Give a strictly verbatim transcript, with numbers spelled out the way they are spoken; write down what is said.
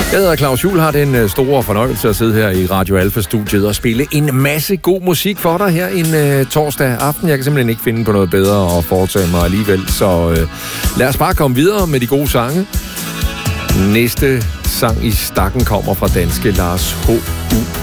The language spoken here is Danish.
Jeg hedder Claus Juhl, har den store fornøjelse at sidde her i Radio Alfa-studiet og spille en masse god musik for dig her en uh, torsdag aften. Jeg kan simpelthen ikke finde på noget bedre at foretage mig alligevel, så uh, lad os bare komme videre med de gode sange. Næste sang i stakken kommer fra danske Lars H U